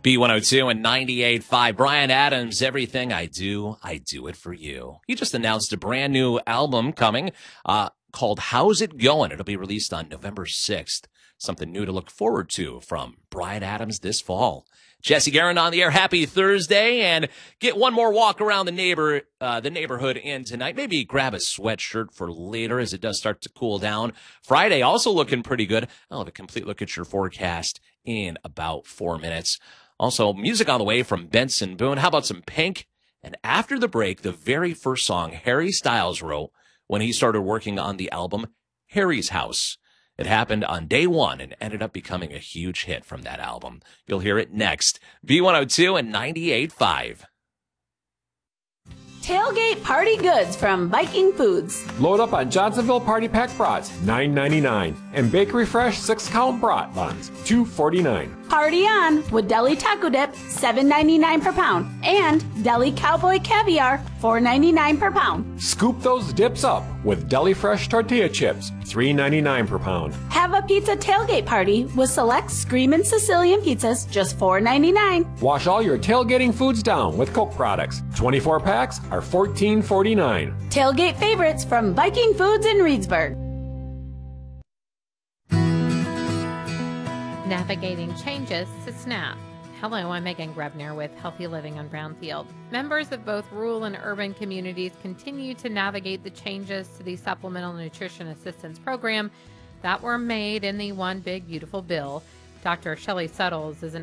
B102 and 98.5. Bryan Adams, Everything I Do It For You. He just announced a brand new album coming called How's It Going? It'll be released on November 6th. Something new to look forward to from Bryan Adams this fall. Jesse Guerin on the air. Happy Thursday, and get one more walk around the neighborhood in tonight. Maybe grab a sweatshirt for later as it does start to cool down. Friday also looking pretty good. I'll have a complete look at your forecast in about 4 minutes. Also, music on the way from Benson Boone. How about some Pink? And after the break, the very first song Harry Styles wrote when he started working on the album Harry's House. It happened on day one and ended up becoming a huge hit from that album. You'll hear it next. B102 and 98.5. Tailgate Party Goods from Viking Foods. Load up on Johnsonville Party Pack brats, $9.99. And Bakery Fresh 6-count brat buns, $2.49. Party on with Deli Taco Dip, $7.99 per pound. And Deli Cowboy Caviar, $4.99 per pound. Scoop those dips up with Deli Fresh tortilla chips, $3.99 per pound. Have a pizza tailgate party with select Screamin' Sicilian pizzas, just $4.99. Wash all your tailgating foods down with Coke products. 24 packs are $14.49. Tailgate favorites from Viking Foods in Reedsburg. Navigating changes to SNAP. Hello, I'm Megan Grebner with Healthy Living on Brownfield. Members of both rural and urban communities continue to navigate the changes to the Supplemental Nutrition Assistance Program that were made in the One Big Beautiful Bill. Dr. Shelley Suttles is an